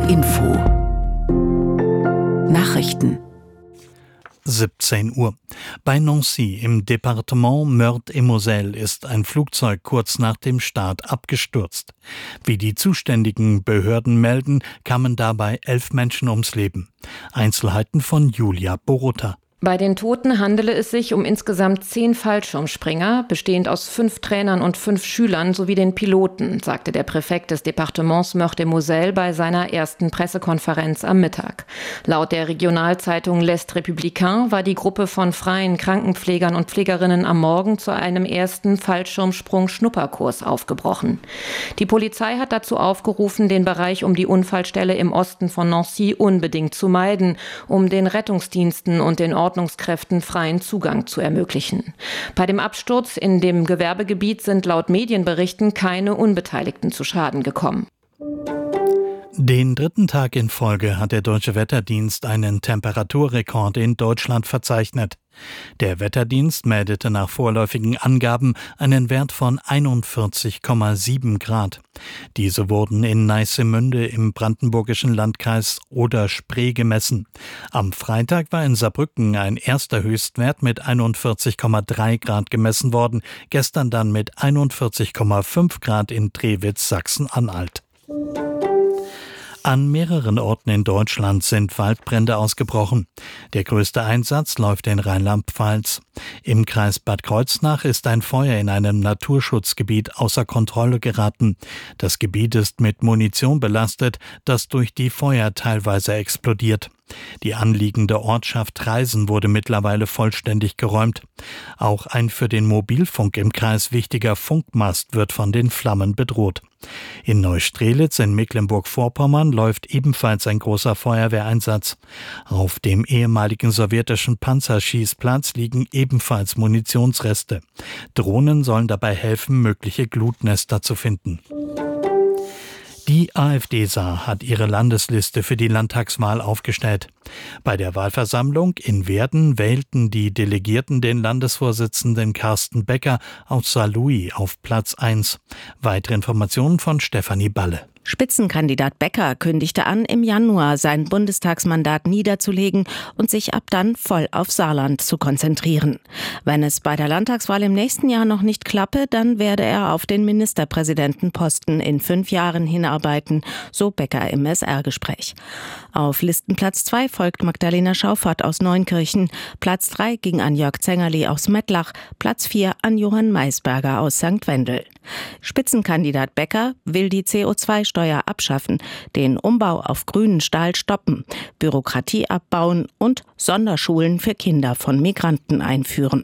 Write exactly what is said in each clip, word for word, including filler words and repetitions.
Info Nachrichten siebzehn Uhr. Bei Nancy im Departement Meurthe-et-Moselle ist ein Flugzeug kurz nach dem Start abgestürzt. Wie die zuständigen Behörden melden, kamen dabei elf Menschen ums Leben. Einzelheiten von Julia Borota. Bei den Toten handele es sich um insgesamt zehn Fallschirmspringer, bestehend aus fünf Trainern und fünf Schülern sowie den Piloten, sagte der Präfekt des Departements Meurthe-et-Moselle bei seiner ersten Pressekonferenz am Mittag. Laut der Regionalzeitung L'Est Républicain war die Gruppe von freien Krankenpflegern und Pflegerinnen am Morgen zu einem ersten Fallschirmsprung-Schnupperkurs aufgebrochen. Die Polizei hat dazu aufgerufen, den Bereich um die Unfallstelle im Osten von Nancy unbedingt zu meiden, um den Rettungsdiensten und den Ordnungskräften freien Zugang zu ermöglichen. Bei dem Absturz in dem Gewerbegebiet sind laut Medienberichten keine Unbeteiligten zu Schaden gekommen. Den dritten Tag in Folge hat der Deutsche Wetterdienst einen Temperaturrekord in Deutschland verzeichnet. Der Wetterdienst meldete nach vorläufigen Angaben einen Wert von einundvierzig Komma sieben Grad. Diese wurden in Neissemünde im brandenburgischen Landkreis Oder-Spree gemessen. Am Freitag war in Saarbrücken ein erster Höchstwert mit einundvierzig Komma drei Grad gemessen worden, gestern dann mit einundvierzig Komma fünf Grad in Drewitz, Sachsen-Anhalt. An mehreren Orten in Deutschland sind Waldbrände ausgebrochen. Der größte Einsatz läuft in Rheinland-Pfalz. Im Kreis Bad Kreuznach ist ein Feuer in einem Naturschutzgebiet außer Kontrolle geraten. Das Gebiet ist mit Munition belastet, das durch die Feuer teilweise explodiert. Die anliegende Ortschaft Reisen wurde mittlerweile vollständig geräumt. Auch ein für den Mobilfunk im Kreis wichtiger Funkmast wird von den Flammen bedroht. In Neustrelitz in Mecklenburg-Vorpommern läuft ebenfalls ein großer Feuerwehreinsatz. Auf dem ehemaligen sowjetischen Panzerschießplatz liegen ebenfalls Munitionsreste. Drohnen sollen dabei helfen, mögliche Glutnester zu finden. Die AfD-Saar hat ihre Landesliste für die Landtagswahl aufgestellt. Bei der Wahlversammlung in Werden wählten die Delegierten den Landesvorsitzenden Carsten Becker aus Saarlouis auf Platz eins. Weitere Informationen von Stefanie Balle. Spitzenkandidat Becker kündigte an, im Januar sein Bundestagsmandat niederzulegen und sich ab dann voll auf Saarland zu konzentrieren. Wenn es bei der Landtagswahl im nächsten Jahr noch nicht klappe, dann werde er auf den Ministerpräsidentenposten in fünf Jahren hinarbeiten, so Becker im S R-Gespräch. Auf Listenplatz zwei folgt Magdalena Schauffert aus Neunkirchen, Platz drei ging an Jörg Zengerle aus Mettlach, Platz vier an Johann Maisberger aus Sankt Wendel. Spitzenkandidat Becker will die C O zwei Steuer abschaffen, den Umbau auf grünen Stahl stoppen, Bürokratie abbauen und Sonderschulen für Kinder von Migranten einführen.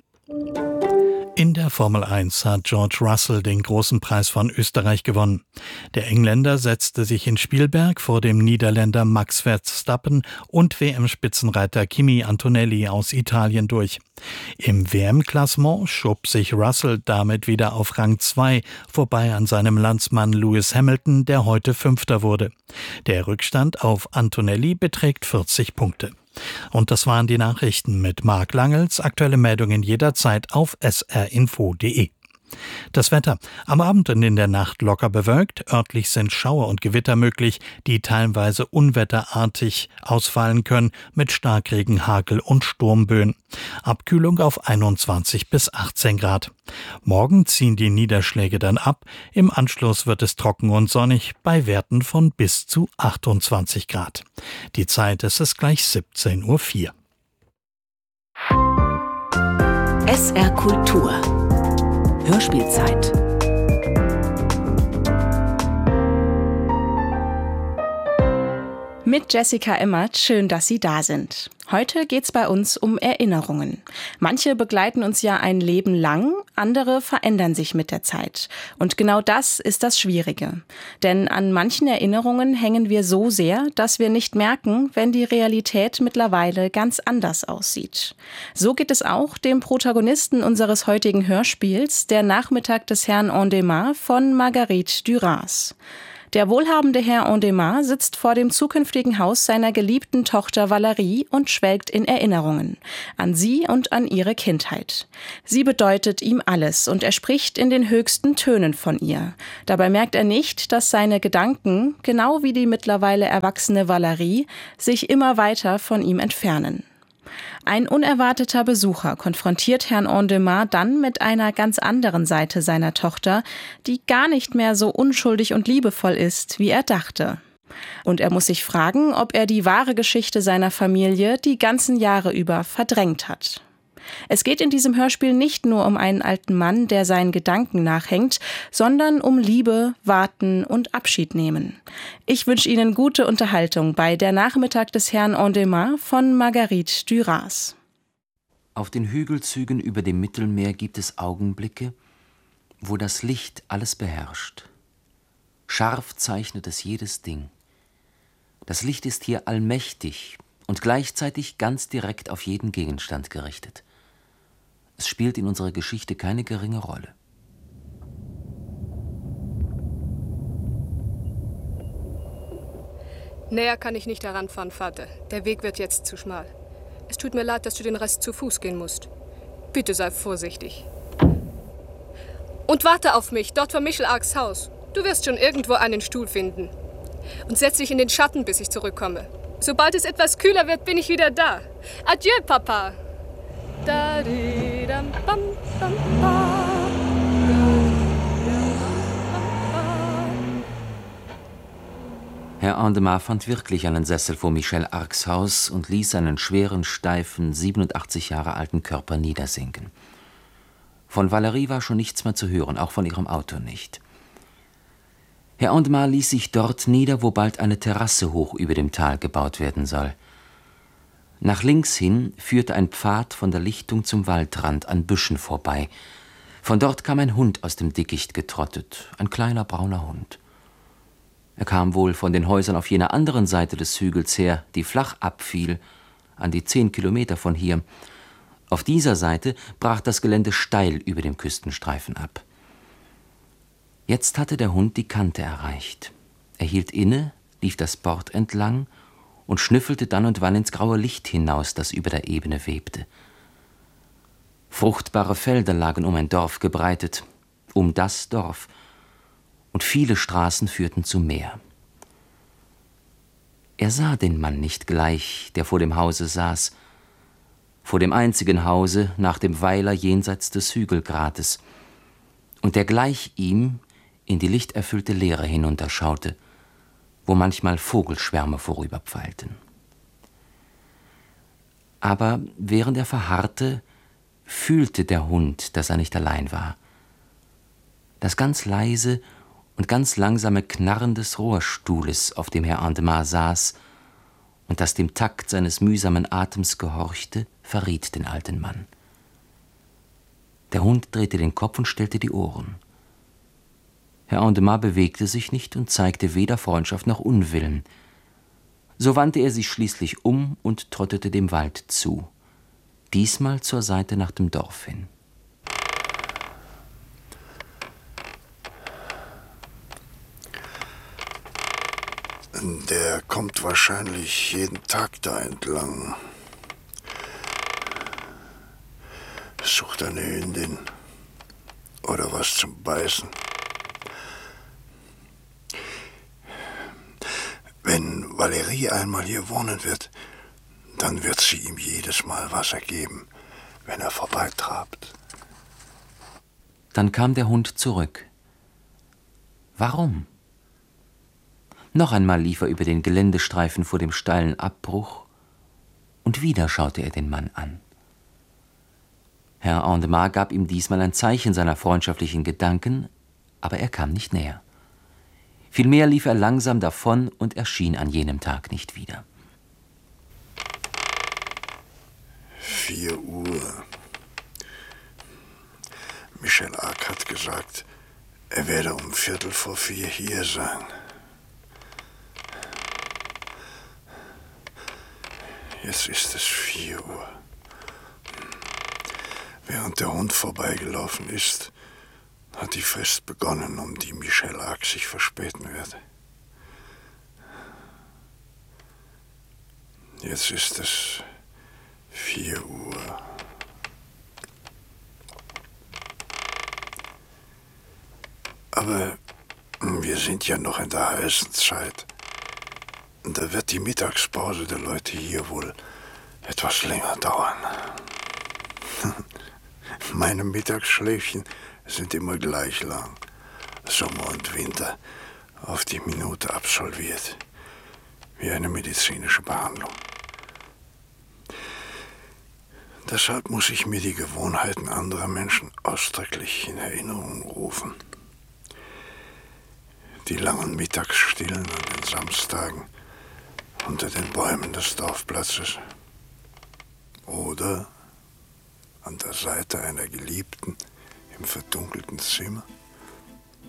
In der Formel eins hat George Russell den großen Preis von Österreich gewonnen. Der Engländer setzte sich in Spielberg vor dem Niederländer Max Verstappen und W M-Spitzenreiter Kimi Antonelli aus Italien durch. Im W M-Klassement schob sich Russell damit wieder auf Rang zwei, vorbei an seinem Landsmann Lewis Hamilton, der heute Fünfter wurde. Der Rückstand auf Antonelli beträgt vierzig Punkte. Und das waren die Nachrichten mit Marc Langels. Aktuelle Meldungen jederzeit auf s r info punkt d e. Das Wetter. Am Abend und in der Nacht locker bewölkt. Örtlich sind Schauer und Gewitter möglich, die teilweise unwetterartig ausfallen können mit Starkregen, Hagel und Sturmböen. Abkühlung auf einundzwanzig bis achtzehn Grad. Morgen ziehen die Niederschläge dann ab. Im Anschluss wird es trocken und sonnig bei Werten von bis zu achtundzwanzig Grad. Die Zeit ist es gleich siebzehn Uhr vier. S R Kultur Hörspielzeit. Mit Jessica Emmert, schön, dass Sie da sind. Heute geht's bei uns um Erinnerungen. Manche begleiten uns ja ein Leben lang, andere verändern sich mit der Zeit. Und genau das ist das Schwierige. Denn an manchen Erinnerungen hängen wir so sehr, dass wir nicht merken, wenn die Realität mittlerweile ganz anders aussieht. So geht es auch dem Protagonisten unseres heutigen Hörspiels, Der Nachmittag des Herrn Endemar von Marguerite Duras. Der wohlhabende Herr Endemar sitzt vor dem zukünftigen Haus seiner geliebten Tochter Valerie und schwelgt in Erinnerungen an sie und an ihre Kindheit. Sie bedeutet ihm alles und er spricht in den höchsten Tönen von ihr. Dabei merkt er nicht, dass seine Gedanken, genau wie die mittlerweile erwachsene Valerie, sich immer weiter von ihm entfernen. Ein unerwarteter Besucher konfrontiert Herrn Endemar dann mit einer ganz anderen Seite seiner Tochter, die gar nicht mehr so unschuldig und liebevoll ist, wie er dachte. Und er muss sich fragen, ob er die wahre Geschichte seiner Familie die ganzen Jahre über verdrängt hat. Es geht in diesem Hörspiel nicht nur um einen alten Mann, der seinen Gedanken nachhängt, sondern um Liebe, Warten und Abschied nehmen. Ich wünsche Ihnen gute Unterhaltung bei Der Nachmittag des Herrn Endemar von Marguerite Duras. Auf den Hügelzügen über dem Mittelmeer gibt es Augenblicke, wo das Licht alles beherrscht. Scharf zeichnet es jedes Ding. Das Licht ist hier allmächtig und gleichzeitig ganz direkt auf jeden Gegenstand gerichtet. Es spielt in unserer Geschichte keine geringe Rolle. Näher kann ich nicht heranfahren, Vater. Der Weg wird jetzt zu schmal. Es tut mir leid, dass du den Rest zu Fuß gehen musst. Bitte sei vorsichtig. Und warte auf mich, dort vor Michelarks Haus. Du wirst schon irgendwo einen Stuhl finden. Und setz dich in den Schatten, bis ich zurückkomme. Sobald es etwas kühler wird, bin ich wieder da. Adieu, Papa. Da, di, dam, bam, bam, bam. Herr Endemar fand wirklich einen Sessel vor Michelarks Haus und ließ seinen schweren, steifen, siebenundachtzig Jahre alten Körper niedersinken. Von Valerie war schon nichts mehr zu hören, auch von ihrem Auto nicht. Herr Endemar ließ sich dort nieder, wo bald eine Terrasse hoch über dem Tal gebaut werden soll. Nach links hin führte ein Pfad von der Lichtung zum Waldrand an Büschen vorbei. Von dort kam ein Hund aus dem Dickicht getrottet, ein kleiner brauner Hund. Er kam wohl von den Häusern auf jener anderen Seite des Hügels her, die flach abfiel, an die zehn Kilometer von hier. Auf dieser Seite brach das Gelände steil über dem Küstenstreifen ab. Jetzt hatte der Hund die Kante erreicht. Er hielt inne, lief das Bord entlang und schnüffelte dann und wann ins graue Licht hinaus, das über der Ebene webte. Fruchtbare Felder lagen um ein Dorf gebreitet, um das Dorf, und viele Straßen führten zum Meer. Er sah den Mann nicht gleich, der vor dem Hause saß, vor dem einzigen Hause nach dem Weiler jenseits des Hügelgrates, und der gleich ihm in die lichterfüllte Leere hinunterschaute, wo manchmal Vogelschwärme vorüberpfeilten. Aber während er verharrte, fühlte der Hund, dass er nicht allein war. Das ganz leise und ganz langsame Knarren des Rohrstuhles, auf dem Herr Endemar saß und das dem Takt seines mühsamen Atems gehorchte, verriet den alten Mann. Der Hund drehte den Kopf und stellte die Ohren. Herr Endemar bewegte sich nicht und zeigte weder Freundschaft noch Unwillen. So wandte er sich schließlich um und trottete dem Wald zu, diesmal zur Seite nach dem Dorf hin. Der kommt wahrscheinlich jeden Tag da entlang. Sucht eine Hündin oder was zum Beißen. Wenn Valerie einmal hier wohnen wird, dann wird sie ihm jedes Mal Wasser geben, wenn er vorbeitrabt. Dann kam der Hund zurück. Warum? Noch einmal lief er über den Geländestreifen vor dem steilen Abbruch, und wieder schaute er den Mann an. Herr Endemar gab ihm diesmal ein Zeichen seiner freundschaftlichen Gedanken, aber er kam nicht näher. Vielmehr lief er langsam davon und erschien an jenem Tag nicht wieder. Vier Uhr. Michelark hat gesagt, er werde um Viertel vor vier hier sein. Jetzt ist es vier Uhr. Während der Hund vorbeigelaufen ist, hat die Frist begonnen, um die Michelark sich verspäten wird. Jetzt ist es vier Uhr. Aber wir sind ja noch in der heißen Zeit. Da wird die Mittagspause der Leute hier wohl etwas länger dauern. Meine Mittagsschläfchen sind immer gleich lang. Sommer und Winter auf die Minute absolviert. Wie eine medizinische Behandlung. Deshalb muss ich mir die Gewohnheiten anderer Menschen ausdrücklich in Erinnerung rufen. Die langen Mittagsstillen an den Samstagen unter den Bäumen des Dorfplatzes. Oder an der Seite einer Geliebten im verdunkelten Zimmer.